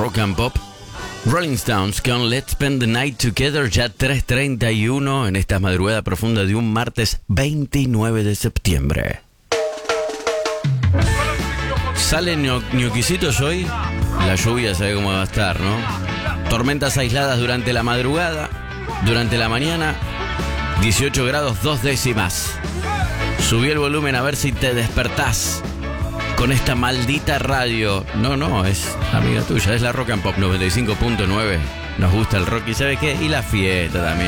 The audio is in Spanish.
Rock and Pop. Rolling Stones con Let's Spend the Night Together, ya 3:31 en esta madrugada profunda de un martes 29 de septiembre. Salen ñoquisitos hoy. La lluvia sabe cómo va a estar, ¿no? Tormentas aisladas durante la madrugada. Durante la mañana, 18 grados 2 décimas. Subí el volumen a ver si te despertás con esta maldita radio. No, es amiga tuya, es la Rock and Pop 95.9. Nos gusta el rock y ¿sabe qué? Y la fiesta también.